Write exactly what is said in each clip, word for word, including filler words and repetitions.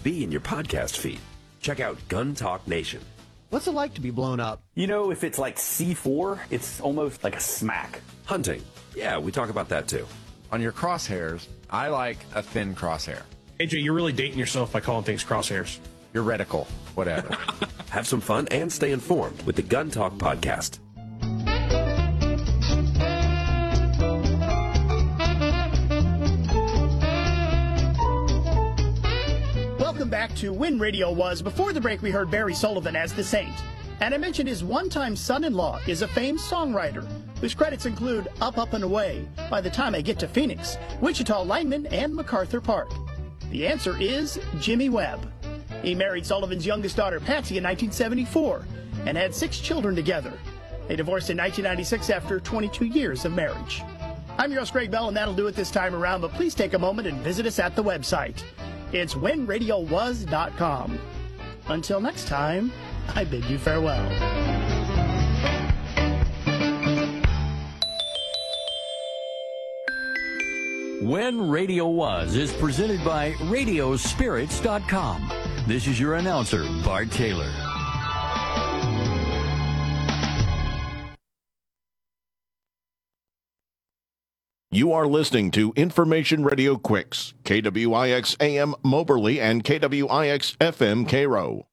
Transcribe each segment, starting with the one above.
be in your podcast feed. Check out Gun Talk Nation. What's it like to be blown up? You know, if it's like C four, it's almost like a smack. Hunting. Yeah, we talk about that too. On your crosshairs, I like a thin crosshair. A J, you're really dating yourself by calling things crosshairs. Your reticle, whatever. Have some fun and stay informed with the Gun Talk podcast. Welcome back to When Radio Was. Before the break, we heard Barry Sullivan as the Saint. And I mentioned his one-time son-in-law is a famed songwriter whose credits include Up, Up, and Away, By the Time I Get to Phoenix, Wichita Lineman, and MacArthur Park. The answer is Jimmy Webb. He married Sullivan's youngest daughter, Patsy, in nineteen seventy-four and had six children together. They divorced in nineteen ninety-six after twenty-two years of marriage. I'm your host, Greg Bell, and that'll do it this time around, but please take a moment and visit us at the website. It's when radio was dot com. Until next time, I bid you farewell. When Radio Was is presented by radio spirits dot com. This is your announcer, Bart Taylor. You are listening to Information Radio Quicks, K W I X A M Moberly and K W I X F M Cairo.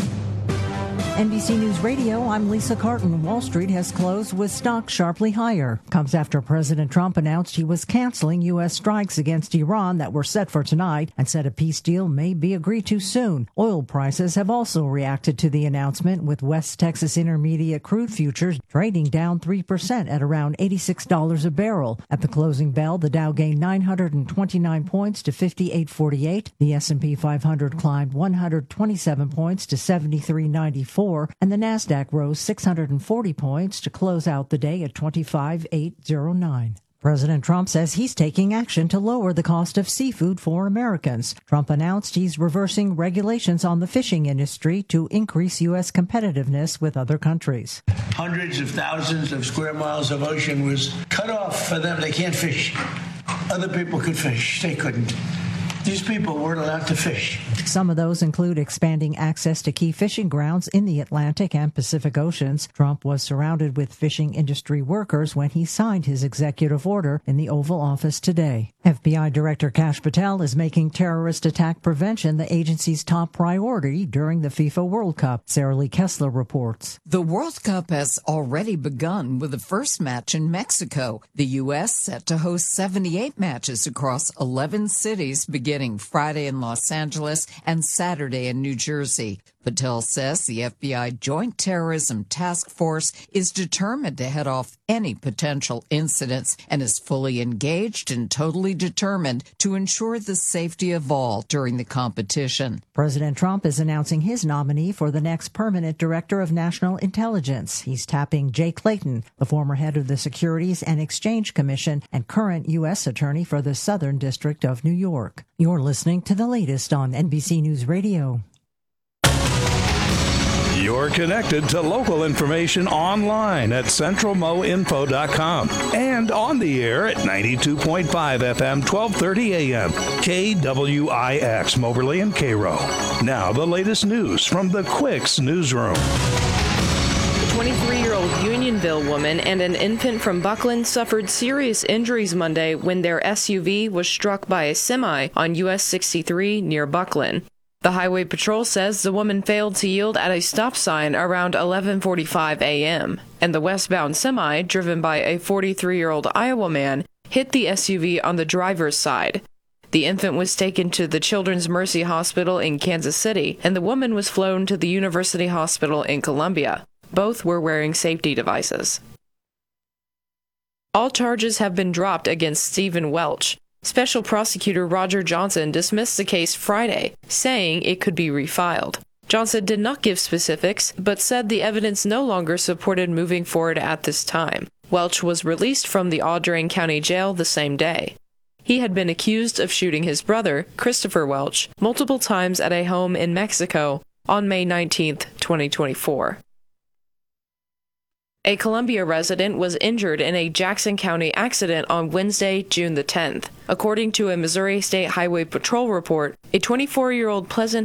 N B C News Radio, I'm Lisa Carton. Wall Street has closed with stocks sharply higher. Comes after President Trump announced he was canceling U S strikes against Iran that were set for tonight and said a peace deal may be agreed to soon. Oil prices have also reacted to the announcement, with West Texas Intermediate crude futures trading down three percent at around eighty-six dollars a barrel. At the closing bell, the Dow gained nine hundred twenty-nine points to fifty-eight forty-eight. The S and P five hundred climbed one hundred twenty-seven points to seventy-three ninety-four. And the NASDAQ rose six hundred forty points to close out the day at twenty-five eight oh nine. President Trump says he's taking action to lower the cost of seafood for Americans. Trump announced he's reversing regulations on the fishing industry to increase U S competitiveness with other countries. Hundreds of thousands of square miles of ocean was cut off for them. They can't fish. Other people could fish. They couldn't. These people weren't allowed to fish. Some of those include expanding access to key fishing grounds in the Atlantic and Pacific Oceans. Trump was surrounded with fishing industry workers when he signed his executive order in the Oval Office today. F B I Director Kash Patel is making terrorist attack prevention the agency's top priority during the FIFA World Cup. Sarah Lee Kessler reports. The World Cup has already begun with the first match in Mexico. The U S set to host seventy-eight matches across eleven cities beginning Friday in Los Angeles and Saturday in New Jersey. Patel says the F B I Joint Terrorism Task Force is determined to head off any potential incidents and is fully engaged and totally determined to ensure the safety of all during the competition. President Trump is announcing his nominee for the next permanent director of national intelligence. He's tapping Jay Clayton, the former head of the Securities and Exchange Commission and current U S attorney for the Southern District of New York. You're listening to the latest on N B C News Radio. You're connected to local information online at central mo info dot com and on the air at ninety-two point five F M, twelve thirty A M, K W I X, Moberly and Cairo. Now the latest news from the Quicks newsroom. A twenty-three-year-old Unionville woman and an infant from Buckland suffered serious injuries Monday when their S U V was struck by a semi on U S sixty-three near Buckland. The Highway Patrol says the woman failed to yield at a stop sign around eleven forty-five A M, and the westbound semi, driven by a forty-three-year-old Iowa man, hit the S U V on the driver's side. The infant was taken to the Children's Mercy Hospital in Kansas City, and the woman was flown to the University Hospital in Columbia. Both were wearing safety devices. All charges have been dropped against Stephen Welch. Special Prosecutor Roger Johnson dismissed the case Friday, saying it could be refiled. Johnson did not give specifics, but said the evidence no longer supported moving forward at this time. Welch was released from the Audrain County Jail the same day. He had been accused of shooting his brother, Christopher Welch, multiple times at a home in Mexico on May nineteenth, twenty twenty-four. A Columbia resident was injured in a Jackson County accident on Wednesday, June the tenth. According to a Missouri State Highway Patrol report, a twenty-four-year-old Pleasant